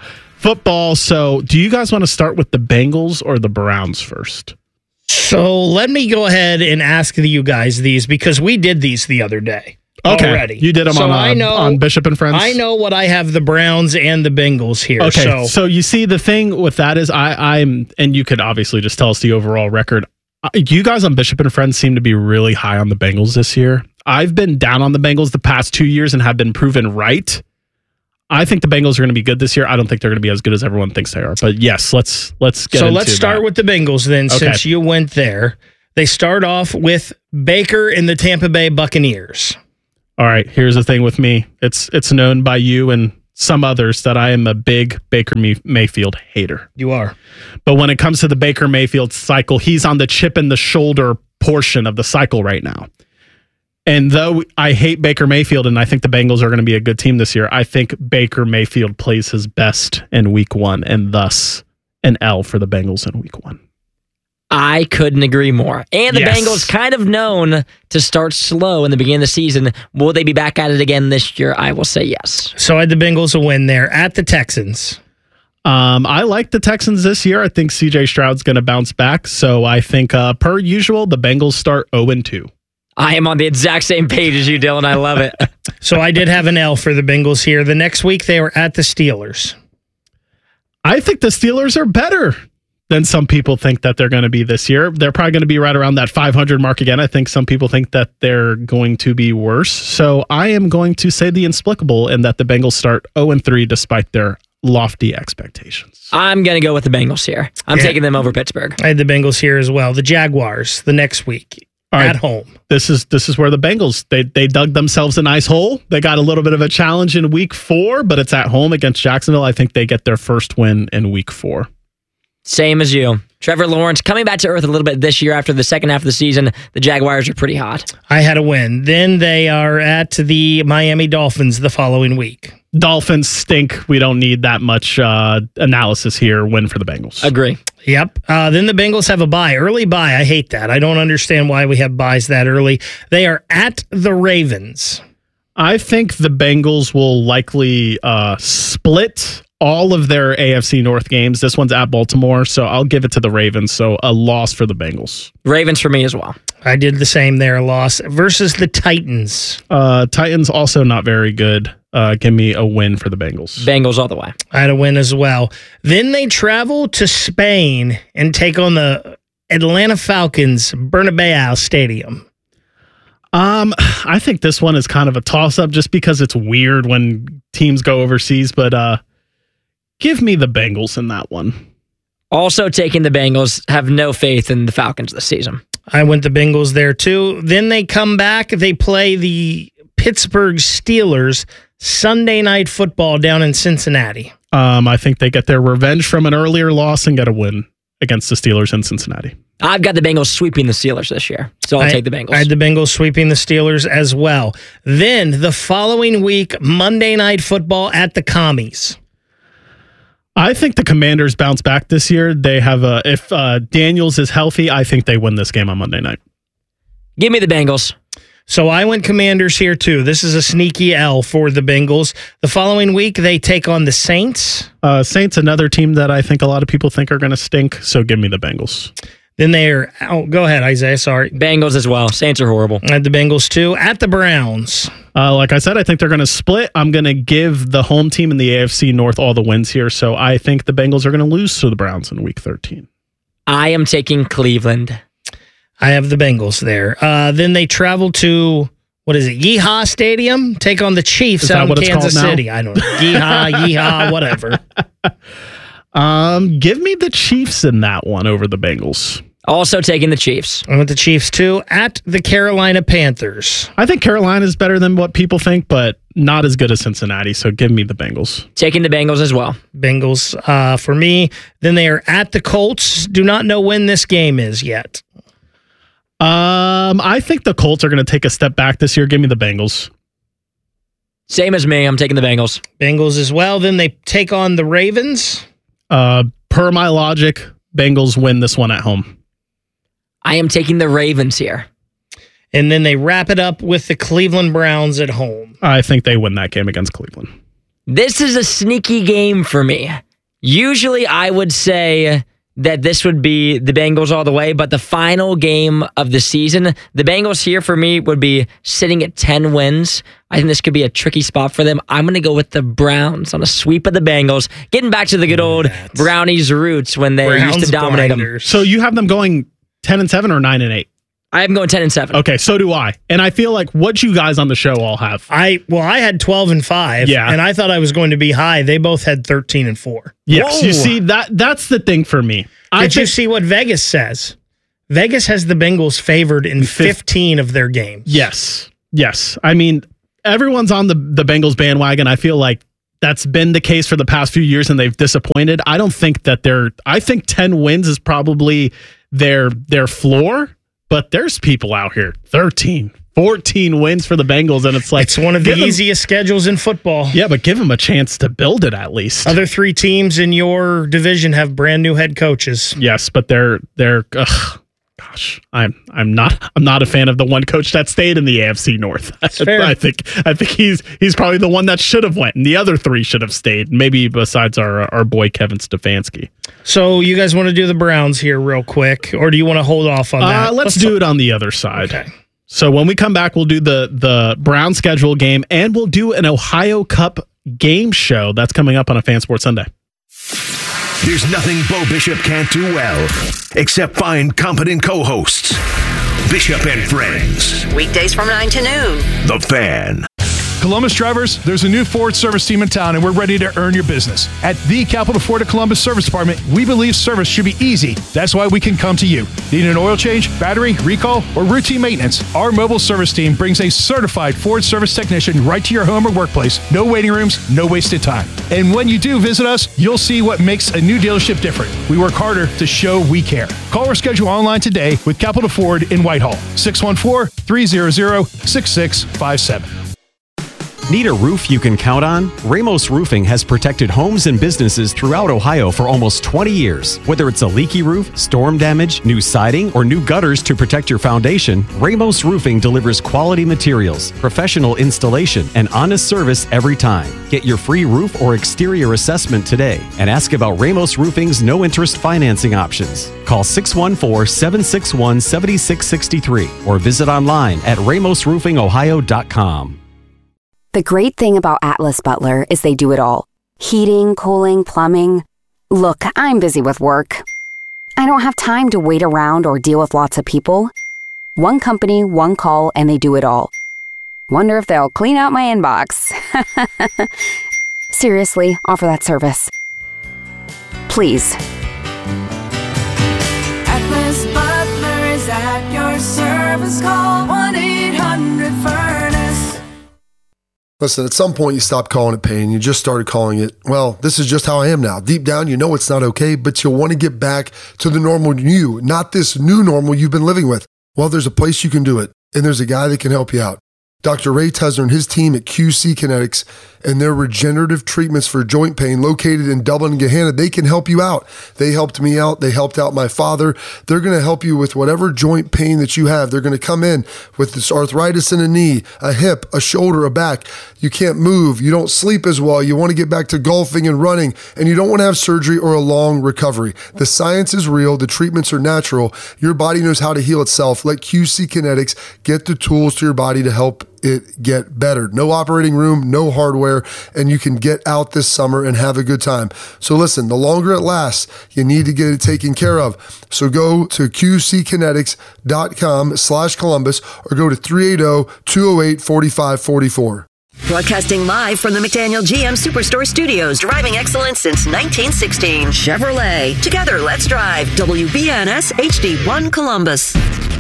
football. So, do you guys want to start with the Bengals or the Browns first? So, let me go ahead and ask you guys these because we did these the other day. Okay, already. You did them so on, uh, I know, on Bishop and Friends? I know what I have the Browns and the Bengals here. Okay, so, so you see, the thing with that is I, I'm, and you could obviously just tell us the overall record. You guys on Bishop and Friends seem to be really high on the Bengals this year. I've been down on the Bengals the past two years and have been proven right. I think the Bengals are going to be good this year. I don't think they're going to be as good as everyone thinks they are. But yes, let's let's get So into let's start that. with the Bengals then, Okay. since you went there. They start off with Baker and the Tampa Bay Buccaneers. All right, here's the thing with me. It's it's known by you and some others that I am a big Baker May- Mayfield hater. You are. But when it comes to the Baker Mayfield cycle, he's on the chip in the shoulder portion of the cycle right now. And though I hate Baker Mayfield and I think the Bengals are going to be a good team this year, I think Baker Mayfield plays his best in week one and thus an L for the Bengals in week one. I couldn't agree more. And the Yes. Bengals kind of known to start slow in the beginning of the season. Will they be back at it again this year? I will say yes. So I had the Bengals a win there at the Texans. Um, I like the Texans this year. I think C J Stroud's going to bounce back. So I think, uh, per usual, the Bengals start oh and two. I am on the exact same page as you, Dylan. I love it. So I did have an L for the Bengals here. The next week they were at the Steelers. I think the Steelers are better than some people think that they're going to be this year. They're probably going to be right around that five hundred mark again. I think some people think that they're going to be worse. So I am going to say the inexplicable and that the Bengals start oh and three despite their lofty expectations. I'm going to go with the Bengals here. I'm Yeah. taking them over Pittsburgh. I had the Bengals here as well. The Jaguars the next week All right. at home. This is this is where the Bengals they they dug themselves a nice hole. They got a little bit of a challenge in week four, but it's at home against Jacksonville. I think they get their first win in week four. Same as you. Trevor Lawrence coming back to earth a little bit this year after the second half of the season. The Jaguars are pretty hot. I had a win. Then they are at the Miami Dolphins the following week. Dolphins stink. We don't need that much uh, analysis here. Win for the Bengals. Agree. Yep. Uh, then the Bengals have a bye. Early bye. I hate that. I don't understand why we have buys that early. They are at the Ravens. I think the Bengals will likely uh, split all of their A F C North games. This one's at Baltimore, so I'll give it to the Ravens. So a loss for the Bengals. Ravens for me as well. I did the same there, a loss. Versus the Titans. Uh, Titans also not very good. Uh, give me a win for the Bengals. Bengals all the way. I had a win as well. Then they travel to Spain and take on the Atlanta Falcons, Bernabeu Stadium. Um, I think this one is kind of a toss-up just because it's weird when teams go overseas, but uh, give me the Bengals in that one. Also taking the Bengals. Have no faith in the Falcons this season. I went the Bengals there too. Then they come back. They play the Pittsburgh Steelers Sunday Night Football down in Cincinnati. Um, I think they get their revenge from an earlier loss and get a win against the Steelers in Cincinnati. I've got the Bengals sweeping the Steelers this year, so I'll I, take the Bengals. I had the Bengals sweeping the Steelers as well. Then the following week, Monday Night Football at the Commies. I think the Commanders bounce back this year. They have a if uh, Daniels is healthy, I think they win this game on Monday night. Give me the Bengals. So I went Commanders here too. This is a sneaky L for the Bengals. The following week, they take on the Saints. Uh, Saints, another team that I think a lot of people think are going to stink. So give me the Bengals. Then they're oh, go ahead, Isaiah. Sorry, Bengals as well. Saints are horrible. I had the Bengals too at the Browns. Uh, like I said, I think they're going to split. I'm going to give the home team in the A F C North all the wins here. So I think the Bengals are going to lose to the Browns in Week thirteen. I am taking Cleveland. I have the Bengals there. Uh, then they travel to, what is it, Yeehaw Stadium? Take on the Chiefs Is out that in what it's Kansas called now? City. I don't know. Yeehaw, yeehaw, whatever. Um, give me the Chiefs in that one over the Bengals. Also taking the Chiefs. I went the Chiefs too at the Carolina Panthers. I think Carolina is better than what people think, but not as good as Cincinnati. So give me the Bengals. Taking the Bengals as well. Bengals uh, for me. Then they are at the Colts. Do not know when this game is yet. Um, I think the Colts are going to take a step back this year. Give me the Bengals. Same as me. I'm taking the Bengals. Bengals as well. Then they take on the Ravens. Uh, per my logic, Bengals win this one at home. I am taking the Ravens here. And then they wrap it up with the Cleveland Browns at home. I think they win that game against Cleveland. This is a sneaky game for me. Usually I would say that this would be the Bengals all the way, but the final game of the season, the Bengals here for me would be sitting at ten wins. I think this could be a tricky spot for them. I'm going to go with the Browns on a sweep of the Bengals, getting back to the good old Brownies roots when they Browns used to dominate blinders. them. So you have them going ten and seven or nine and eight? I am going ten and seven. Okay, so do I. And I feel like what you guys on the show all have. I well, I had twelve and five. Yeah. And I thought I was going to be high. They both had thirteen and four. Yes, Whoa. you see that that's the thing for me. Did I you think- see what Vegas says? Vegas has the Bengals favored in fifteen of their games. Yes. Yes. I mean, everyone's on the, the Bengals bandwagon. I feel like that's been the case for the past few years and they've disappointed. I don't think that they're I think ten wins is probably their their floor, but there's people out here thirteen, fourteen wins for the Bengals and it's like It's one of the give them- easiest schedules in football. Yeah, but give them a chance to build it at least. Other three teams in your division have brand new head coaches. Yes, but they're they're ugh, gosh, I'm I'm not I'm not a fan of the one coach that stayed in the A F C North. fair. I think I think he's he's probably the one that should have went, and the other three should have stayed. Maybe besides our our boy Kevin Stefanski. So you guys want to do the Browns here real quick, or do you want to hold off on that? Uh, let's, do it on the other side. Okay. So when we come back, we'll do the the Brown schedule game, and we'll do an Ohio Cup game show that's coming up on a Fan Sports Sunday. There's nothing Bo Bishop can't do well, except find competent co-hosts. Bishop and Friends. Weekdays from nine to noon. The Fan. Columbus drivers, there's a new Ford service team in town, and we're ready to earn your business. At the Capital Ford of Columbus Service Department, we believe service should be easy. That's why we can come to you. Need an oil change, battery, recall, or routine maintenance? Our mobile service team brings a certified Ford service technician right to your home or workplace. No waiting rooms, no wasted time. And when you do visit us, you'll see what makes a new dealership different. We work harder to show we care. Call or schedule online today with Capital Ford in Whitehall. six one four, three hundred, six six five seven. Need a roof you can count on? Ramos Roofing has protected homes and businesses throughout Ohio for almost twenty years. Whether it's a leaky roof, storm damage, new siding, or new gutters to protect your foundation, Ramos Roofing delivers quality materials, professional installation, and honest service every time. Get your free roof or exterior assessment today and ask about Ramos Roofing's no-interest financing options. Call six one four, seven six one, seven six six three or visit online at ramos roofing ohio dot com. The great thing about Atlas Butler is they do it all. Heating, cooling, plumbing. Look, I'm busy with work. I don't have time to wait around or deal with lots of people. One company, one call, and they do it all. Wonder if they'll clean out my inbox. Seriously, offer that service. Please. Atlas Butler is at your service. Call one eight hundred furnace. Listen, at some point you stopped calling it pain. You just started calling it, well, this is just how I am now. Deep down, you know it's not okay, but you'll want to get back to the normal you, not this new normal you've been living with. Well, there's a place you can do it, and there's a guy that can help you out. Doctor Ray Tesner and his team at Q C Kinetics and their regenerative treatments for joint pain located in Dublin and Gahanna, they can help you out. They helped me out. They helped out my father. They're going to help you with whatever joint pain that you have. They're going to come in with this arthritis in a knee, a hip, a shoulder, a back. You can't move. You don't sleep as well. You want to get back to golfing and running, and you don't want to have surgery or a long recovery. The science is real. The treatments are natural. Your body knows how to heal itself. Let Q C Kinetics get the tools to your body to help it get better. No operating room, no hardware, and you can get out this summer and have a good time. So listen, the longer it lasts, you need to get it taken care of. So go to qckinetics.com slash Columbus or go to three eight zero, two zero eight, four five four four. Broadcasting live from the McDaniel G M Superstore Studios. Driving excellence since nineteen sixteen. Chevrolet. Together, let's drive. W B N S H D one Columbus.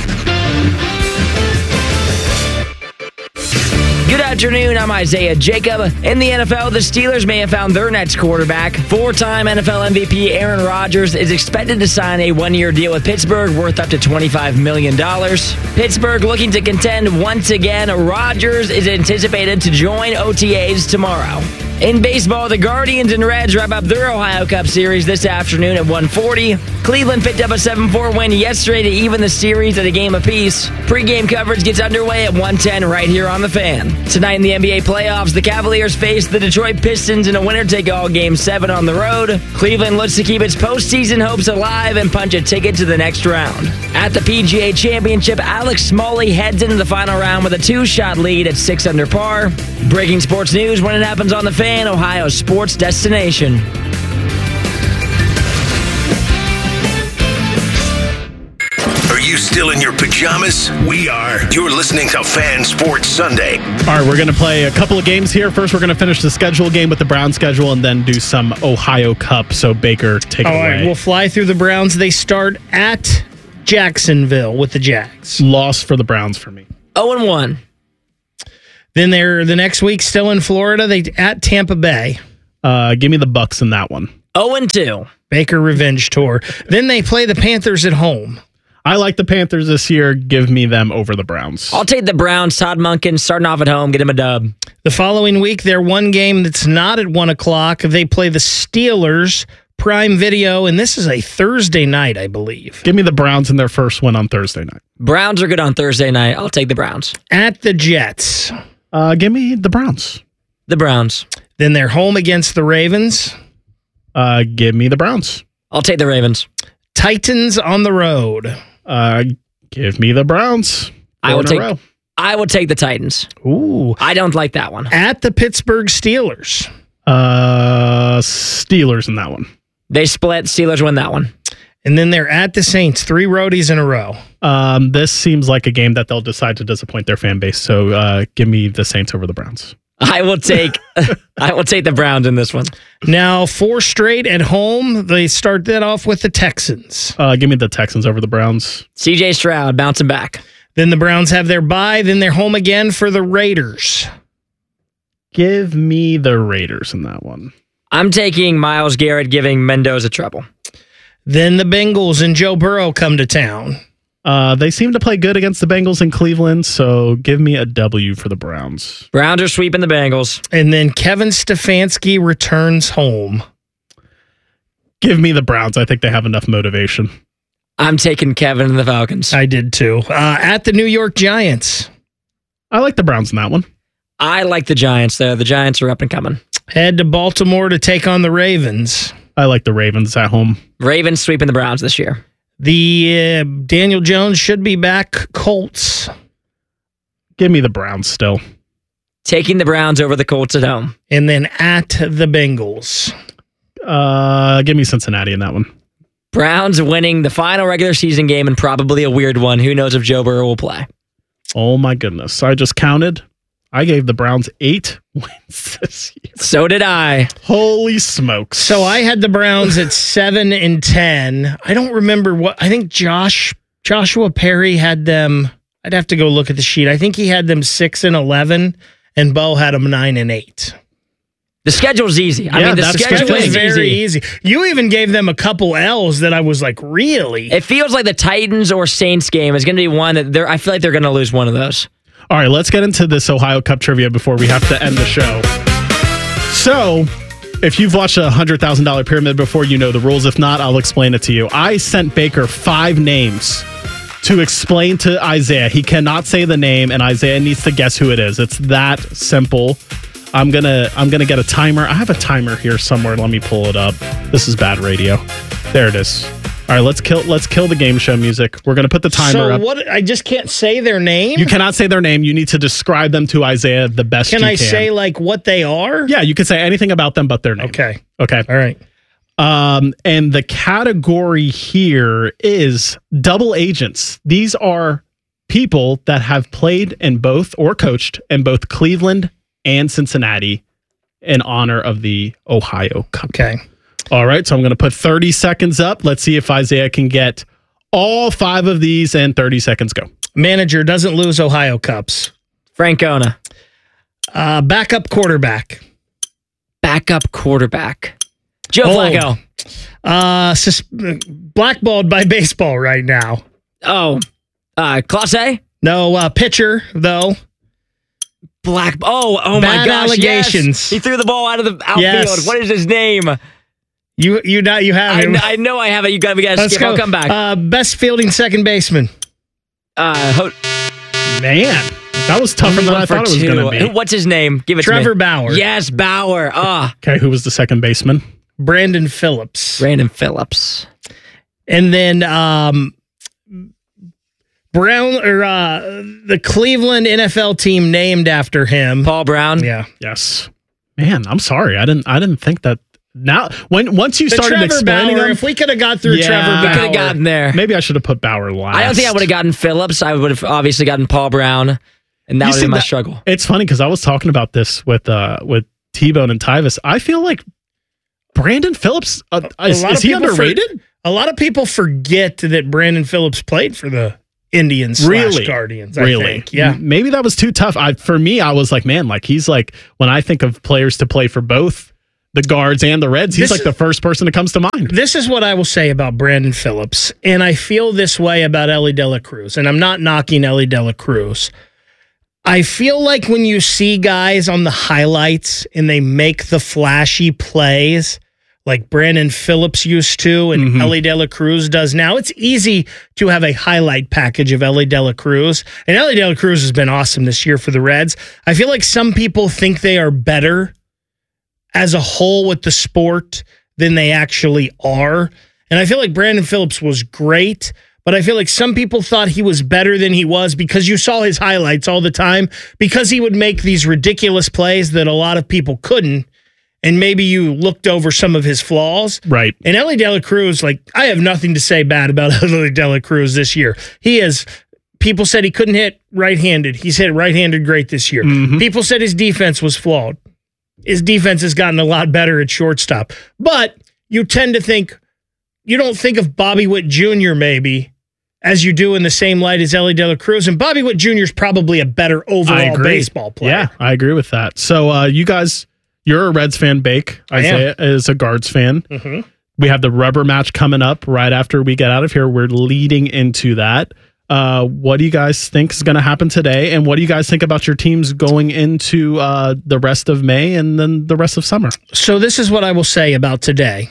Good afternoon, I'm Isaiah Jacob. In the N F L, the Steelers may have found their next quarterback. Four-time N F L M V P Aaron Rodgers is expected to sign a one-year deal with Pittsburgh worth up to twenty-five million dollars. Pittsburgh looking to contend once again. Rodgers is anticipated to join O T As tomorrow. In baseball, the Guardians and Reds wrap up their Ohio Cup series this afternoon at one forty. Cleveland picked up a seven four win yesterday to even the series at a game apiece. Pre-game coverage gets underway at one ten right here on The Fan. Tonight in the N B A playoffs, the Cavaliers face the Detroit Pistons in a winner-take-all Game seven on the road. Cleveland looks to keep its postseason hopes alive and punch a ticket to the next round. At the P G A Championship, Alex Smalley heads into the final round with a two-shot lead at six under par. Breaking sports news when it happens on The Fan, Ohio's sports destination. Are you still in your pajamas? We are. You're listening to Fan Sports Sunday. All right, we're going to play a couple of games here. First, we're going to finish the schedule game with the Browns schedule and then do some Ohio Cup. So, Baker, take it All away. right, we'll fly through the Browns. They start at Jacksonville with the Jags. Loss for the Browns for me. oh and one. Then they're the next week still in Florida. They at Tampa Bay. Uh, give me the Bucks in that one. oh and two. Baker revenge tour. Then they play the Panthers at home. I like the Panthers this year. Give me them over the Browns. I'll take the Browns. Todd Monken starting off at home. Get him a dub. The following week, their one game that's not at one o'clock. They play the Steelers. Prime Video, and this is a Thursday night, I believe. Give me the Browns in their first win on Thursday night. Browns are good on Thursday night. I'll take the Browns. At the Jets. Uh, give me the Browns. The Browns. Then they're home against the Ravens. Uh, give me the Browns. I'll take the Ravens. Titans on the road. Uh, give me the Browns. Four I will in a take. row. I will take the Titans. Ooh, I don't like that one. At the Pittsburgh Steelers. Uh, Steelers in that one. They split. Steelers win that one. And then they're at the Saints. Three roadies in a row. Um, this seems like a game that they'll decide to disappoint their fan base. So, uh, give me the Saints over the Browns. I will take. I will take the Browns in this one. Now, four straight at home. They start that off with the Texans. Uh, give me the Texans over the Browns. C J Stroud bouncing back. Then the Browns have their bye. Then they're home again for the Raiders. Give me the Raiders in that one. I'm taking Myles Garrett, giving Mendoza trouble. Then the Bengals and Joe Burrow come to town. Uh, they seem to play good against the Bengals in Cleveland, so give me a W for the Browns. Browns are sweeping the Bengals. And then Kevin Stefanski returns home. Give me the Browns. I think they have enough motivation. I'm taking Kevin and the Falcons. I did too. Uh, at the New York Giants. I like the Browns in that one. I like the Giants, though. The Giants are up and coming. Head to Baltimore to take on the Ravens. I like the Ravens at home. Ravens sweeping the Browns this year. The uh, Daniel Jones should be back. Colts. Give me the Browns still. Taking the Browns over the Colts at home. And then at the Bengals. Uh, give me Cincinnati in that one. Browns winning the final regular season game and probably a weird one. Who knows if Joe Burrow will play? Oh my goodness. I just counted. I gave the Browns eight wins this year. So did I. Holy smokes. So I had the Browns at seven and ten. I don't remember what I think Josh Joshua Perry had them. I'd have to go look at the sheet. I think he had them six and eleven, and Bo had them nine and eight. The schedule's easy. I Yeah, mean, the that's schedule It is was very easy. easy. You even gave them a couple L's that I was like, really? It feels like the Titans or Saints game is going to be one that they're. I feel like they're going to lose one of those. All right, let's get into this Ohio Cup trivia before we have to end the show. So, if you've watched a one hundred thousand dollars Pyramid before, you know the rules. If not, I'll explain it to you. I sent Baker five names to explain to Isaiah. He cannot say the name, and Isaiah needs to guess who it is. It's that simple. I'm gonna I'm gonna get a timer. I have a timer here somewhere. Let me pull it up. This is bad radio. There it is. All right, let's kill let's kill the game show music. We're gonna put the timer so up. what? I just can't say their name. You cannot say their name. You need to describe them to Isaiah the best Can you I can. say like what they are? Yeah, you can say anything about them but their name. Okay. Okay. All right. Um, and the category here is double agents. These are people that have played in both or coached in both Cleveland and Cincinnati in honor of the Ohio Cup. Okay. All right, so I'm going to put thirty seconds up. Let's see if Isaiah can get all five of these in thirty seconds. Go. Manager doesn't lose Ohio Cups. Francona. Uh, backup quarterback. Backup quarterback. Joe Oh. Flacco. Uh, sus- blackballed by baseball right now. Oh. Uh, Class A? No, uh, pitcher, though. Black. Oh, oh Bad my gosh! allegations. Yes. He threw the ball out of the outfield. Yes. What is his name? You you not you have I, him. I know I have it. You got. We got to Let's skip. go. I'll come back. Uh, best fielding second baseman. Uh, ho- Man, that was tougher than I thought it was going to be. What's his name? Give it Trevor to me. Bauer. Yes, Bauer. Ah, Okay, who was the second baseman? Brandon Phillips. Brandon Phillips. And then um, Brown or uh, the Cleveland N F L team named after him. Paul Brown. Yeah. Yes. Man, I'm sorry. I didn't. I didn't think that. Now, when once you The started Trevor explaining Bauer, them, if we could have got through Yeah. Trevor We Bauer. Could have gotten there. maybe I should have put Bauer last. I don't think I would have gotten Phillips. I would have obviously gotten Paul Brown, and that You would have see been my that- struggle. It's funny because I was talking about this with uh with T-Bone and Tyvis. I feel like Brandon Phillips uh, is, lot is of he people underrated? For, a lot of people forget that Brandon Phillips played for the Indians slash Really? Guardians. I Really? think. Yeah. M- Maybe that was too tough. I for me, I was like, man, like he's like when I think of players to play for both the Guards and the Reds, he's This like the first person that comes to mind. This is what I will say about Brandon Phillips, and I feel this way about Ellie De La Cruz, and I'm not knocking Ellie De La Cruz. I feel like when you see guys on the highlights and they make the flashy plays like Brandon Phillips used to and Mhm. Ellie De La Cruz does now, it's easy to have a highlight package of Ellie De La Cruz. And Ellie De La Cruz has been awesome this year for the Reds. I feel like some people think they are better as a whole with the sport than they actually are. And I feel like Brandon Phillips was great, but I feel like some people thought he was better than he was because you saw his highlights all the time, because he would make these ridiculous plays that a lot of people couldn't. And maybe you looked over some of his flaws. Right. And Ellie De La Cruz, like, I have nothing to say bad about Ellie De La Cruz this year. He is, people said he couldn't hit right-handed. He's hit right-handed great this year. Mhm. People said his defense was flawed. His defense has gotten a lot better at shortstop. But you tend to think, you don't think of Bobby Witt Junior maybe as you do in the same light as Ellie De La Cruz. And Bobby Witt Junior is probably a better I overall agree. baseball player. Yeah, I agree with that. So uh, you guys, you're a Reds fan, Bake. I am. Isaiah is a Guards fan. Mm-hmm. We have the rubber match coming up right after we get out of here. We're leading into that. Uh, what do you guys think is going to happen today? And what do you guys think about your teams going into uh, the rest of May and then the rest of summer? So this is what I will say about today.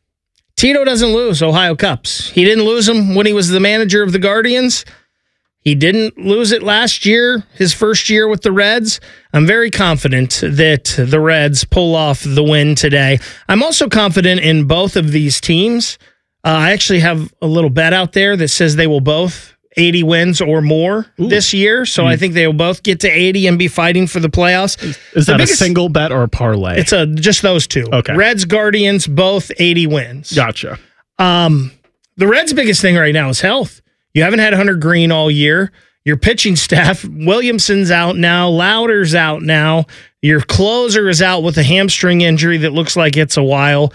Tito doesn't lose Ohio Cups. He didn't lose them when he was the manager of the Guardians. He didn't lose it last year, his first year with the Reds. I'm very confident that the Reds pull off the win today. I'm also confident in both of these teams. Uh, I actually have a little bet out there that says they will both eighty wins or more Ooh. this year. So Mm. I think they will both get to eighty and be fighting for the playoffs. Is The that biggest- a single bet or a parlay? It's a just those two. Okay. Reds, Guardians, both eighty wins. Gotcha. Um, the Reds' biggest thing right now is health. You haven't had Hunter Green all year. Your pitching staff, Williamson's out now. Lauder's out now. Your closer is out with a hamstring injury that looks like it's a while.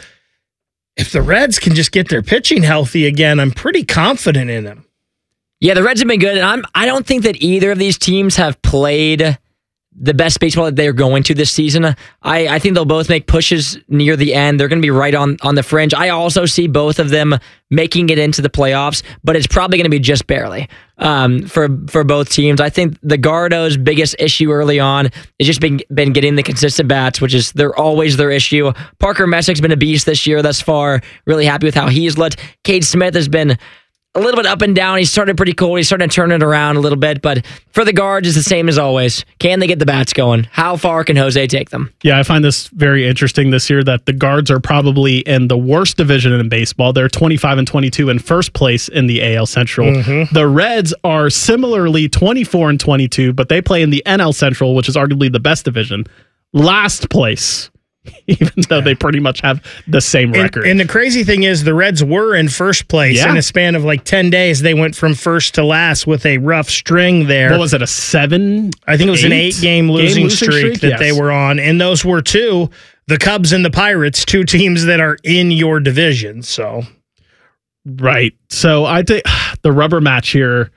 If the Reds can just get their pitching healthy again, I'm pretty confident in them. Yeah, the Reds have been good, and I'm. I don't think that either of these teams have played the best baseball that they're going to this season. I, I think they'll both make pushes near the end. They're going to be right on, on the fringe. I also see both of them making it into the playoffs, but it's probably going to be just barely um, for for both teams. I think the Gardo's biggest issue early on is just been, been getting the consistent bats, which is they're always their issue. Parker Messick's been a beast this year thus far. Really happy with how he's looked. Cade Smith has been a little bit up and down. He started pretty cool. He's starting to turn it around a little bit. But for the Guards, it's the same as always. Can they get the bats going? How far can Jose take them? Yeah, I find this very interesting this year that the Guards are probably in the worst division in baseball. They're twenty-five and twenty-two in first place in the A L Central. Mm-hmm. The Reds are similarly twenty-four and twenty-two, but they play in the N L Central, which is arguably the best division. Last place, even though they pretty much have the same And, record. and the crazy thing is, the Reds were in first place Yeah. in a span of like ten days. They went from first to last with a rough string there. What was it, a seven? I think it was an eight eight-game losing, losing streak, streak? that Yes. they were on, and those were two, the Cubs and the Pirates, two teams that are in your division. So, Right. So I think the rubber match here.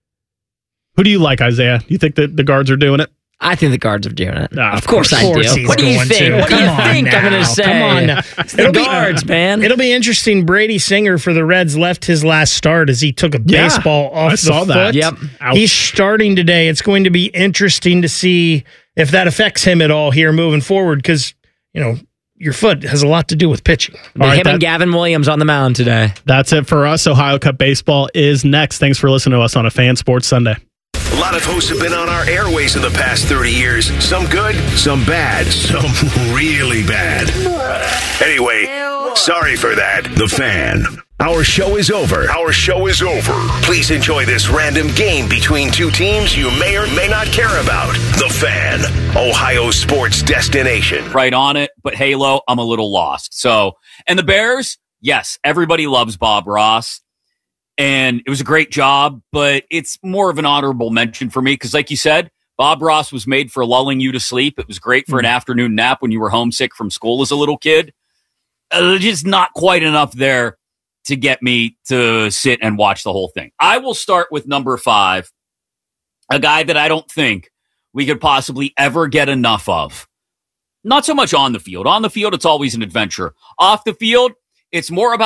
Who do you like, Isaiah? You think that the Guards are doing it? I think the Guards are doing it. Ah, of course, I course do. he's What do you going think? to. What do you Come on think I'm going now. to say? Come on now. It's the Guards, man. It'll be interesting. Brady Singer for the Reds left his last start as he took a Yeah, baseball off I the saw foot. that. Yep. Ouch. He's starting today. It's going to be interesting to see if that affects him at all here moving forward, because, you know, your foot has a lot to do with pitching. All right, him that, and Gavin Williams on the mound today. That's it for us. Ohio Cup Baseball is next. Thanks for listening to us on a Fan Sports Sunday. A lot of hosts have been on our airways in the past thirty years. Some good, some bad, some really bad. Anyway, sorry for that. The Fan. Our show is over. Our show is over. Please enjoy this random game between two teams you may or may not care about. The Fan, Ohio sports destination. Right on it, but Halo, I'm a little lost. So, and the Bears, yes, everybody loves Bob Ross. And it was a great job, but it's more of an honorable mention for me because, like you said, Bob Ross was made for lulling you to sleep. It was great for an afternoon nap when you were homesick from school as a little kid. Uh, just not quite enough there to get me to sit and watch the whole thing. I will start with number five, a guy that I don't think we could possibly ever get enough of. Not so much on the field. On the field, it's always an adventure. Off the field, it's more about